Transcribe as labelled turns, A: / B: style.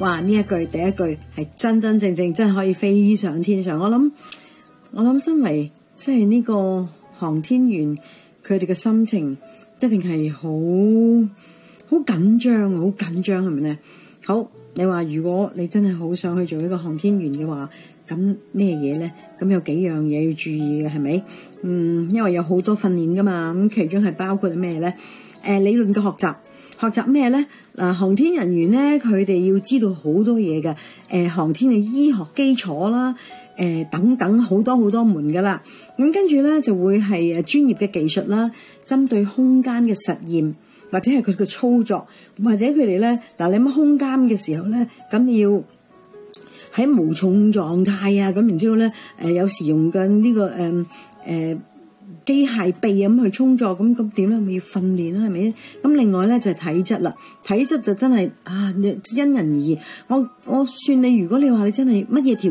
A: 哇！呢一句第一句係真真正正真係可以飛上天上。我諗身為即係呢個航天員，佢哋嘅心情一定係好緊張，好緊張係咪咧？好，你話如果你真係好想去做一個航天員嘅話，咁咩嘢咧？咁有幾樣嘢要注意嘅係咪？因為有好多訓練噶嘛，咁其中係包括咩咧？理論嘅學習咩咧？航天人員咧，佢哋要知道好多嘢嘅，航天嘅醫學基礎啦，等等好多門噶啦。咁跟住咧就會係專業嘅技術啦，針對空間嘅實驗或者係佢嘅操作，或者佢哋咧嗱，你乜空間嘅時候咧，咁你要喺無重狀態啊，咁然之後咧有時用緊呢個機械臂咁去操作，咁點咧？咪要訓練啦，係咪？咁另外咧就係體質啦，體質就真係因人而異。我算你，如果你話你真係乜嘢條